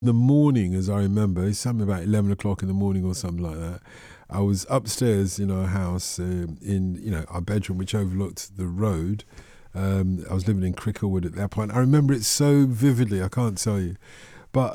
the morning, as I remember, it's something about 11 o'clock in the morning or something like that. I was upstairs in our house, in our bedroom, which overlooked the road. I was living in Cricklewood at that point. I remember it so vividly, I can't tell you. But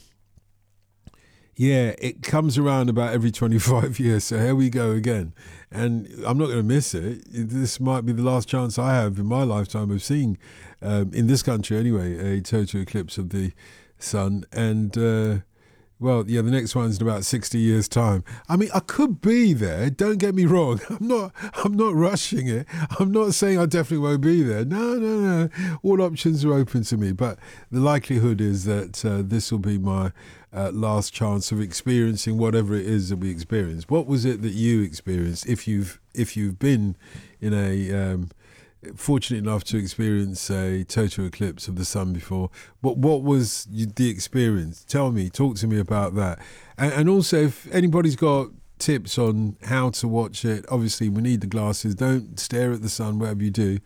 yeah, it comes around about every 25 years. So here we go again. And I'm not going to miss it. This might be the last chance I have in my lifetime of seeing, in this country anyway, a total eclipse of the sun. And well, yeah, the next one's in about 60 years' time. I mean, I could be there. Don't get me wrong. I'm not rushing it. I'm not saying I definitely won't be there. No. All options are open to me. But the likelihood is that this will be my last chance of experiencing whatever it is that we experience. What was it that you experienced? If you've been in a fortunate enough to experience a total eclipse of the sun before, what was the experience? Tell me, talk to me about that. And also, if anybody's got tips on how to watch it, obviously we need the glasses. Don't stare at the sun, whatever you do.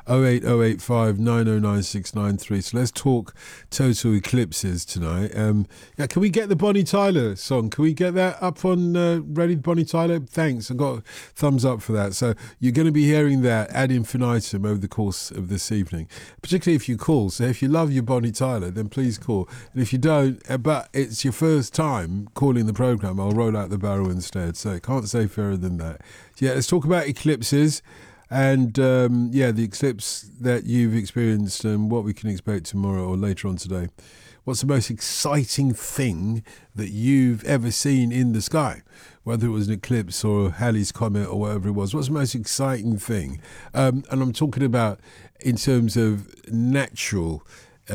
08085 909 693. So let's talk total eclipses tonight. Yeah, can we get the Bonnie Tyler song? Can we get that up on ready? Bonnie Tyler, thanks. I got a thumbs up for that. So you're going to be hearing that ad infinitum over the course of this evening, particularly if you call. So if you love your Bonnie Tyler, then please call. And if you don't, but it's your first time calling the program, I'll roll out the barrel instead. So can't say fairer than that. Yeah, let's talk about eclipses. And the eclipse that you've experienced and what we can expect tomorrow or later on today. What's the most exciting thing that you've ever seen in the sky? Whether it was an eclipse or Halley's Comet or whatever it was. What's the most exciting thing? And I'm talking about in terms of natural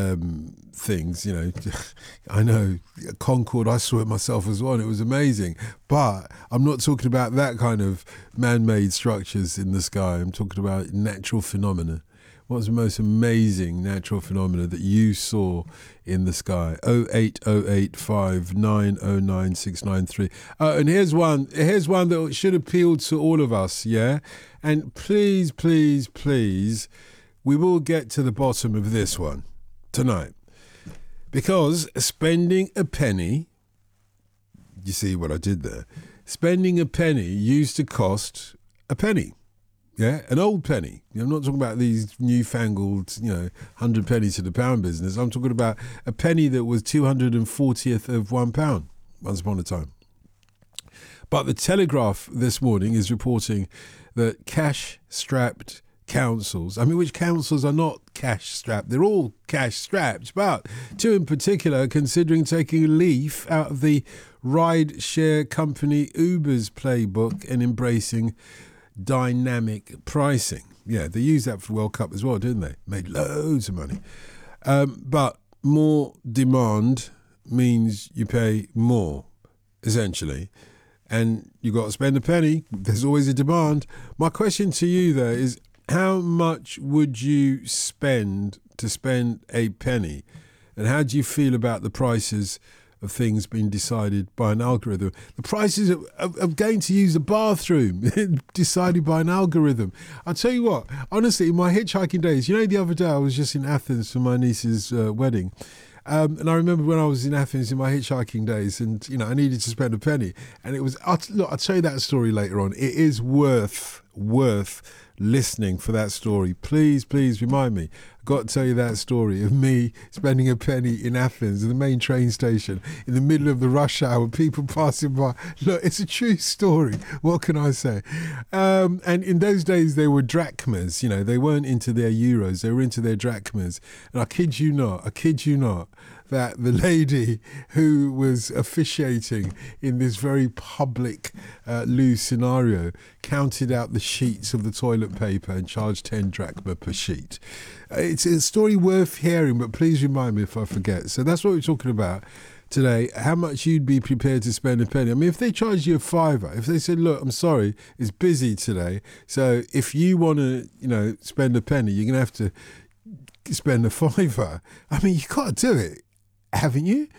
things, I know Concorde, I saw it myself as well, and it was amazing, but I'm not talking about that kind of man-made structures in the sky. I'm talking about natural phenomena. What was the most amazing natural phenomena that you saw in the sky? 08085 909 693. And here's one that should appeal to all of us, yeah? And please, we will get to the bottom of this one tonight, because spending a penny, you see what I did there, spending a penny used to cost a penny, yeah, an old penny. I'm not talking about these newfangled, 100 pennies to the pound business. I'm talking about a penny that was 240th of £1 once upon a time. But the Telegraph this morning is reporting that cash-strapped councils, which councils are not cash-strapped, they're all cash-strapped, but two in particular are considering taking a leaf out of the ride-share company Uber's playbook and embracing dynamic pricing. Yeah, they used that for World Cup as well, didn't they? Made loads of money. But more demand means you pay more, essentially. And you got to spend a penny. There's always a demand. My question to you, though, is how much would you spend to spend a penny? And how do you feel about the prices of things being decided by an algorithm? The prices of going to use the bathroom decided by an algorithm. I'll tell you what, honestly, in my hitchhiking days, the other day I was just in Athens for my niece's wedding. And I remember when I was in Athens in my hitchhiking days and, I needed to spend a penny. And it was, I'll tell you that story later on. It is worth listening for that story. Please remind me. I've got to tell you that story of me spending a penny in Athens, in the main train station, in the middle of the rush hour, people passing by. Look, it's a true story. What can I say? And in those days, they were drachmas. They weren't into their euros. They were into their drachmas. And I kid you not, that the lady who was officiating in this very public loo scenario counted out the sheets of the toilet paper and charged 10 drachma per sheet. It's a story worth hearing, but please remind me if I forget. So that's what we're talking about today, how much you'd be prepared to spend a penny. If they charged you a fiver, if they said, look, I'm sorry, it's busy today, so if you want to, spend a penny, you're going to have to spend a fiver. You got to do it, haven't you?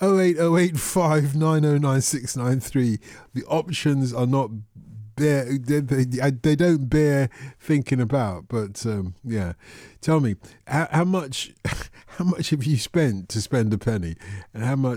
08085 909 693. The options are not bare, they don't bear thinking about, but yeah. Tell me, how much have you spent to spend a penny, and how much